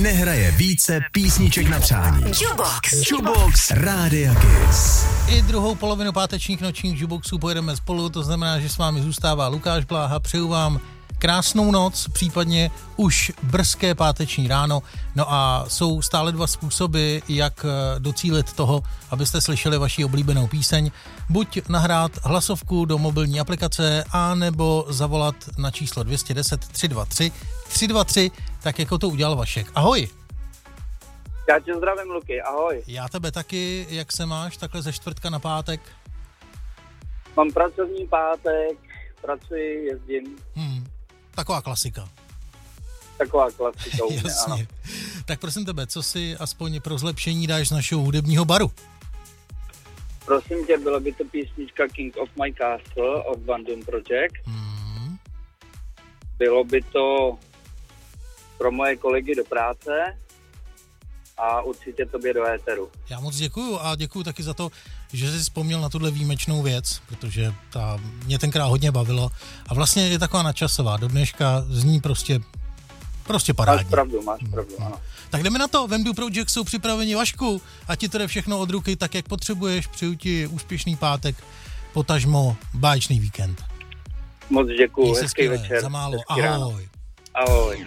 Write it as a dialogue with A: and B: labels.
A: nehraje více písniček na přání. Jukebox Rádia Kiss.
B: I druhou polovinu pátečních nočních Jukeboxů pojedeme spolu, to znamená, že s vámi zůstává Lukáš Bláha. Přeju vám krásnou noc, případně už brzké páteční ráno. No a jsou stále dva způsoby, jak docílit toho, abyste slyšeli vaši oblíbenou píseň. Buď nahrát hlasovku do mobilní aplikace, anebo zavolat na číslo 210 323 323, tak jako to udělal Vašek. Ahoj!
C: Já tě zdravím, Luky, ahoj.
B: Já tebe taky, jak se máš takhle ze čtvrtka na pátek?
C: Mám pracovní pátek, pracuji, jezdím.
B: Taková klasika.
C: Taková klasika u mě, ano.
B: Tak prosím tebe, co si aspoň pro zlepšení dáš z našeho hudebního baru?
C: Prosím tě, byla by to písnička King of My Castle od Van Doom Project. Bylo by to pro moje kolegy do práce a určitě tobě do éteru.
B: Já moc děkuju a děkuju taky za to, že jsi vzpomněl na tuhle výjimečnou věc, protože mě tenkrát hodně bavilo a vlastně je taková nadčasová. Do dneška zní prostě parádně.
C: Máš pravdu, ano.
B: Tak jdeme na to, Van Doom Project jsou připraveni, Vašku, a ti to jde všechno od ruky, tak jak potřebuješ, přeju ti úspěšný pátek, potažmo báječný víkend.
C: Moc děkuju, hezký večer.
B: Za málo, ahoj.
C: Ahoj.